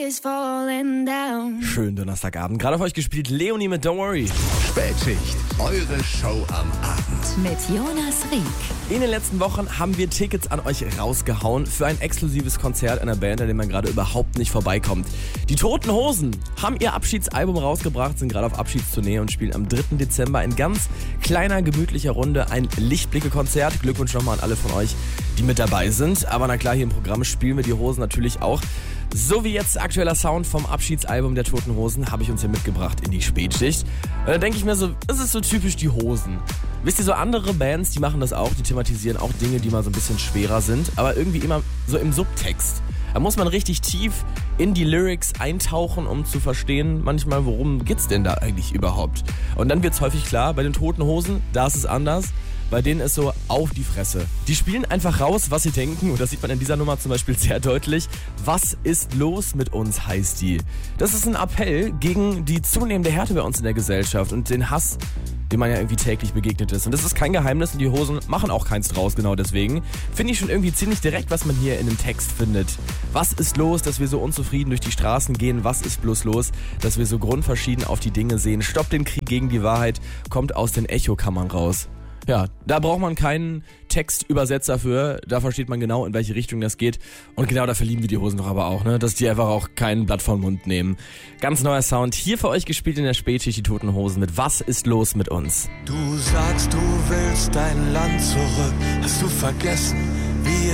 Schönen Donnerstagabend. Gerade auf euch gespielt Leonie mit Don't Worry. Spätschicht, eure Show am Abend. Mit Jonas Rieck. In den letzten Wochen haben wir Tickets an euch rausgehauen für ein exklusives Konzert einer Band, an dem man gerade überhaupt nicht vorbeikommt. Die Toten Hosen haben ihr Abschiedsalbum rausgebracht, sind gerade auf Abschiedstournee und spielen am 3. Dezember in ganz kleiner, gemütlicher Runde ein Lichtblicke-Konzert. Glückwunsch nochmal an alle von euch, die mit dabei sind. Aber na klar, hier im Programm spielen wir die Hosen natürlich auch. So wie jetzt aktueller Sound vom Abschiedsalbum der Toten Hosen habe ich uns hier mitgebracht in die Spätschicht. Und da denke ich mir so, das ist so typisch die Hosen. Wisst ihr, so andere Bands, die machen das auch, die thematisieren auch Dinge, die mal so ein bisschen schwerer sind, aber irgendwie immer so im Subtext. Da muss man richtig tief in die Lyrics eintauchen, um zu verstehen, manchmal, worum geht's denn da eigentlich überhaupt? Und dann wird's häufig klar, bei den Toten Hosen, da ist es anders. Bei denen ist so auf die Fresse. Die spielen einfach raus, was sie denken. Und das sieht man in dieser Nummer zum Beispiel sehr deutlich. Was ist los mit uns, heißt die. Das ist ein Appell gegen die zunehmende Härte bei uns in der Gesellschaft und den Hass, dem man ja irgendwie täglich begegnet ist. Und das ist kein Geheimnis und die Hosen machen auch keins draus, genau deswegen. Finde ich schon irgendwie ziemlich direkt, was man hier in dem Text findet. Was ist los, dass wir so unzufrieden durch die Straßen gehen? Was ist bloß los, dass wir so grundverschieden auf die Dinge sehen? Stopp den Krieg gegen die Wahrheit, kommt aus den Echokammern raus. Ja, da braucht man keinen Textübersetzer für, da versteht man genau, in welche Richtung das geht. Und genau dafür lieben wir die Hosen doch aber auch, ne? Dass die einfach auch kein Blatt vom Mund nehmen. Ganz neuer Sound, hier für euch gespielt in der Spätschicht, die Toten Hosen mit Was ist los mit uns? Du sagst, du willst dein Land zurück, hast du vergessen, wie